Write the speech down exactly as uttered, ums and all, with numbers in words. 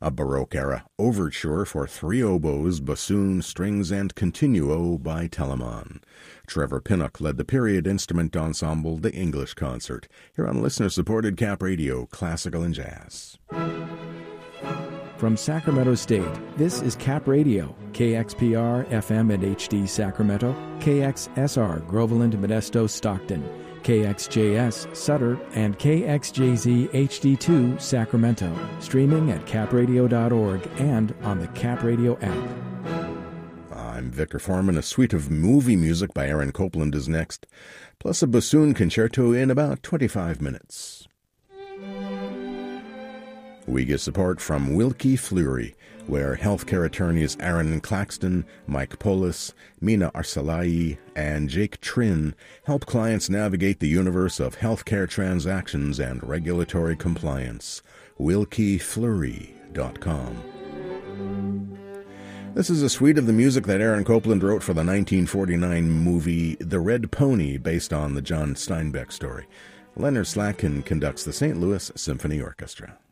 a Baroque-era overture for three oboes, bassoon, strings, and continuo by Telemann. Trevor Pinnock led the period instrument ensemble, the English Concert, here on listener-supported Cap Radio, Classical and Jazz. From Sacramento State, this is Cap Radio, K X P R, F M and H D Sacramento, K X S R, Groveland, Modesto, Stockton, K X J S, Sutter, and K X J Z H D two, Sacramento, streaming at cap radio dot org and on the Cap Radio app. I'm Victor Foreman. A suite of movie music by Aaron Copland is next, plus a bassoon concerto in about twenty-five minutes. We get support from Wilkie Fleury, where healthcare attorneys Aaron Claxton, Mike Polis, Mina Arsalai, and Jake Trin help clients navigate the universe of healthcare transactions and regulatory compliance. wilkie fleury dot com. This is a suite of the music that Aaron Copland wrote for the nineteen forty-nine movie The Red Pony, based on the John Steinbeck story. Leonard Slatkin conducts the Saint Louis Symphony Orchestra.